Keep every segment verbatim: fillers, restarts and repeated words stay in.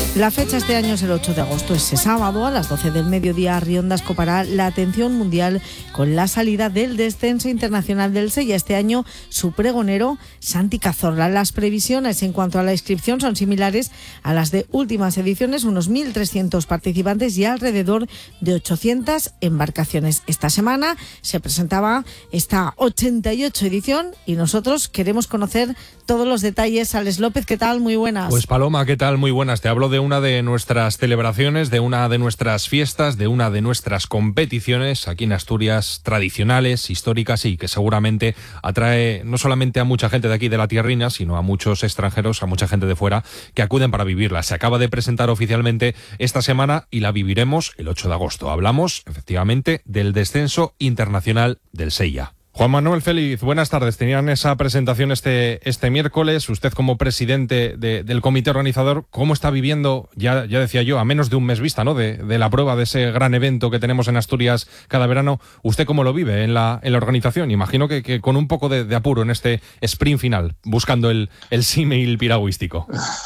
La fecha este año es el ocho de agosto, ese sábado a las doce del mediodía. Riondas copará la atención mundial con la salida del descenso internacional del Sella. Este año su pregonero, Santi Cazorla. Las previsiones en cuanto a la inscripción son similares a las de últimas ediciones, unos mil trescientos participantes y alrededor de ochocientas embarcaciones. Esta semana se presentaba esta ochenta y ocho edición y nosotros queremos conocer todos los detalles. Alex López, ¿qué tal? Muy buenas. Pues Paloma, ¿qué tal? Muy buenas. Te hablo de una de nuestras celebraciones, de una de nuestras fiestas, de una de nuestras competiciones aquí en Asturias, tradicionales, históricas y que seguramente atrae no solamente a mucha gente de aquí de la tierrina, sino a muchos extranjeros, a mucha gente de fuera que acuden para vivirla. Se acaba de presentar oficialmente esta semana y la viviremos el ocho de agosto. Hablamos, efectivamente, del descenso internacional del Sella. Juan Manuel Félix, buenas tardes. Tenían esa presentación este este miércoles. Usted, como presidente de, del comité organizador, ¿cómo está viviendo, ya, ya decía yo, a menos de un mes vista, ¿no?, de, de la prueba de ese gran evento que tenemos en Asturias cada verano? ¿Usted cómo lo vive en la, en la organización? Imagino que, que con un poco de, de apuro en este sprint final, buscando el, el símil piragüístico.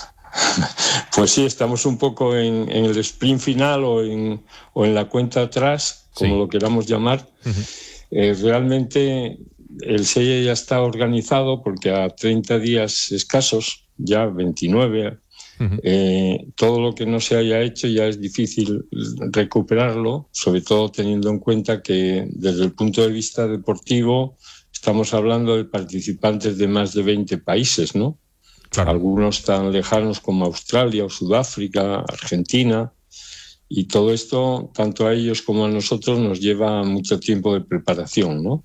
Pues sí, estamos un poco en, en el sprint final o en, o en la cuenta atrás, como sí lo queramos llamar. Uh-huh. Eh, realmente el Sella ya está organizado porque a treinta días escasos, ya veintinueve, uh-huh. eh, todo lo que no se haya hecho ya es difícil recuperarlo, sobre todo teniendo en cuenta que desde el punto de vista deportivo estamos hablando de participantes de más de veinte países, ¿no? Claro. Algunos tan lejanos como Australia o Sudáfrica, Argentina. Y todo esto, tanto a ellos como a nosotros, nos lleva mucho tiempo de preparación, ¿no?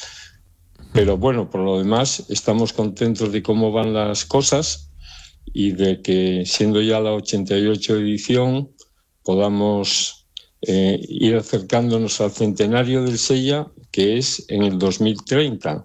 Pero bueno, por lo demás, estamos contentos de cómo van las cosas y de que, siendo ya la ochenta y ocho edición, podamos eh, ir acercándonos al centenario del Sella, que es en el dos mil treinta.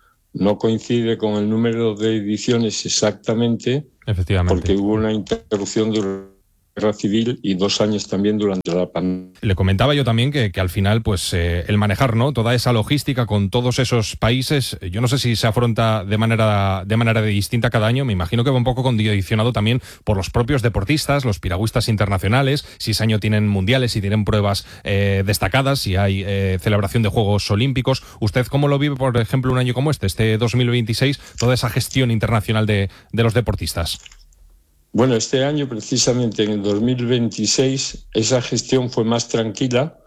No coincide con el número de ediciones exactamente, efectivamente, porque hubo una interrupción de guerra civil y dos años también durante la pandemia. Le comentaba yo también que, que al final, pues eh, el manejar, ¿no?, toda esa logística con todos esos países, yo no sé si se afronta de manera de manera distinta cada año. Me imagino que va un poco condicionado también por los propios deportistas, los piragüistas internacionales, si ese año tienen mundiales, si tienen pruebas eh, destacadas, si hay eh, celebración de Juegos Olímpicos. ¿Usted cómo lo vive, por ejemplo, un año como este, este dos mil veintiséis, toda esa gestión internacional de, de los deportistas? Bueno, este año, precisamente en el dos mil veintiséis, esa gestión fue más tranquila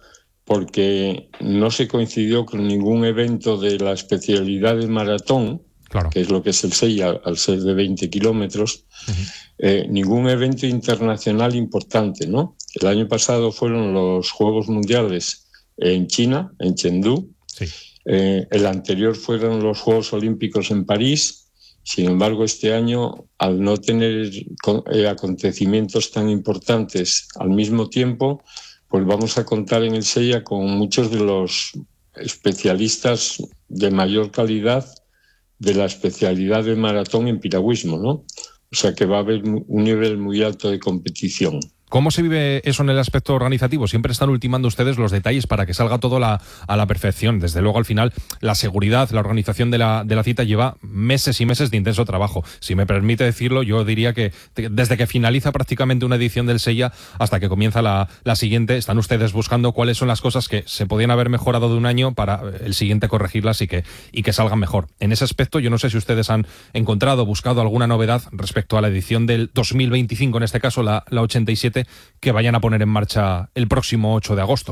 porque no se coincidió con ningún evento de la especialidad de maratón, claro, que es lo que es el Sella, al ser de veinte kilómetros, uh-huh. eh, ningún evento internacional importante, ¿no? El año pasado fueron los Juegos Mundiales en China, en Chengdu. Sí. Eh, el anterior fueron los Juegos Olímpicos en París. Sin embargo, este año, al no tener eh, acontecimientos tan importantes al mismo tiempo, pues vamos a contar en el Sella con muchos de los especialistas de mayor calidad de la especialidad de maratón en piragüismo, ¿no? O sea que va a haber un nivel muy alto de competición. ¿Cómo se vive eso en el aspecto organizativo? Siempre están ultimando ustedes los detalles para que salga todo la, a la perfección. Desde luego, al final, la seguridad, la organización de la, de la cita lleva meses y meses de intenso trabajo. Si me permite decirlo, yo diría que desde que finaliza prácticamente una edición del Sella hasta que comienza la, la siguiente, están ustedes buscando cuáles son las cosas que se podían haber mejorado de un año para el siguiente corregirlas y que, y que salgan mejor. En ese aspecto, yo no sé si ustedes han encontrado, buscado alguna novedad respecto a la edición del dos mil veinticinco, en este caso la, la ochenta y siete, que vayan a poner en marcha el próximo ocho de agosto.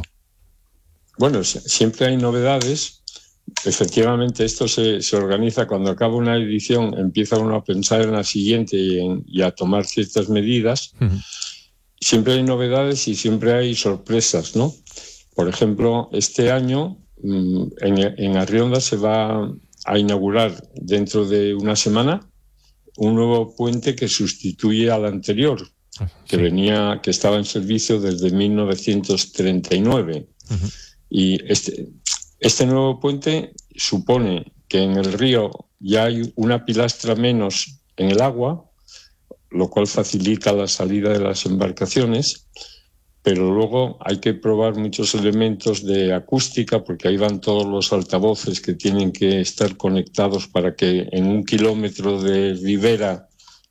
Bueno, siempre hay novedades. Efectivamente, esto se, se organiza cuando acaba una edición, empieza uno a pensar en la siguiente y, en, y a tomar ciertas medidas. Uh-huh. Siempre hay novedades y siempre hay sorpresas, ¿no? Por ejemplo, este año en, en Arriondas se va a inaugurar dentro de una semana un nuevo puente que sustituye al anterior, que sí. venía, que estaba en servicio desde mil novecientos treinta y nueve. Uh-huh. Y este, este nuevo puente supone que en el río ya hay una pilastra menos en el agua, lo cual facilita la salida de las embarcaciones, pero luego hay que probar muchos elementos de acústica, porque ahí van todos los altavoces que tienen que estar conectados para que en un kilómetro de ribera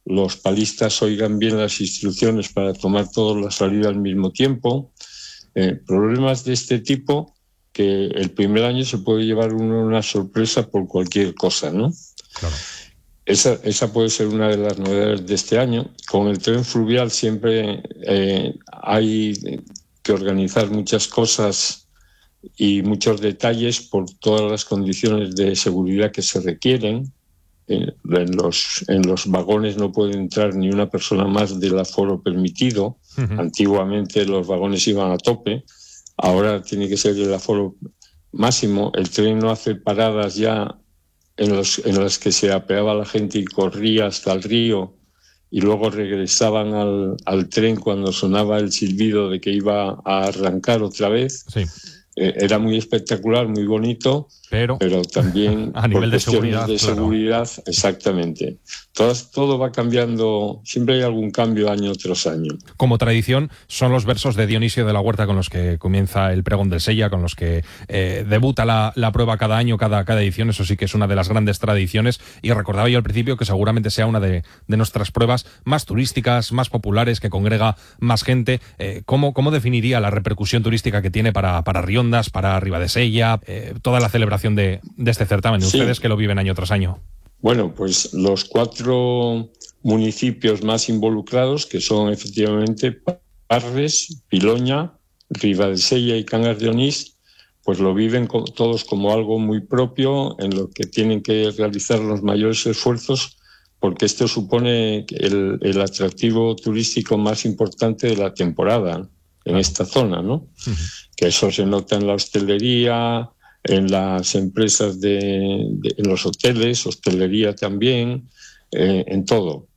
los palistas oigan bien las instrucciones para tomar toda la salida al mismo tiempo. Eh, problemas de este tipo que el primer año se puede llevar uno una sorpresa por cualquier cosa, ¿no? Claro. Esa, esa puede ser una de las novedades de este año. Con el tren fluvial siempre eh, hay que organizar muchas cosas y muchos detalles por todas las condiciones de seguridad que se requieren. En los, en los vagones no puede entrar ni una persona más del aforo permitido. Uh-huh. Antiguamente los vagones iban a tope, ahora tiene que ser el aforo máximo. El tren no hace paradas ya en, los, en las que se apeaba la gente y corría hasta el río y luego regresaban al, al tren cuando sonaba el silbido de que iba a arrancar otra vez. Sí. Eh, era muy espectacular, muy bonito, pero, pero también a nivel por de seguridad, de claro. seguridad, exactamente. Todo, todo va cambiando, siempre hay algún cambio año tras año. Como tradición, son los versos de Dionisio de la Huerta con los que comienza el pregón del Sella, con los que eh, debuta la, la prueba cada año, cada, cada edición. Eso sí que es una de las grandes tradiciones, y recordaba yo al principio que seguramente sea una de, de nuestras pruebas más turísticas, más populares, que congrega más gente. Eh, ¿cómo, ¿Cómo definiría la repercusión turística que tiene para, para Riondas, para Ribadesella, eh, toda la celebración de, de este certamen? Sí. Ustedes que lo viven año tras año. Bueno, pues los cuatro municipios más involucrados, que son efectivamente Parres, Piloña, Ribadesella y Cangas de Onís, pues lo viven co- todos como algo muy propio, en lo que tienen que realizar los mayores esfuerzos, porque esto supone el, el atractivo turístico más importante de la temporada en esta zona, ¿no? Uh-huh. Que eso se nota en la hostelería, en las empresas, de, de en los hoteles, hostelería también, eh, en todo.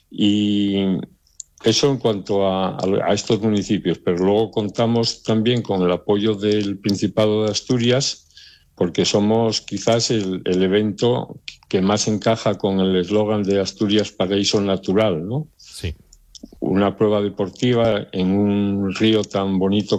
Y eso en cuanto a, a estos municipios, pero luego contamos también con el apoyo del Principado de Asturias, porque somos quizás el, el evento que más encaja con el eslogan de Asturias Paraíso Natural, ¿no? Sí. Una prueba deportiva en un río tan bonito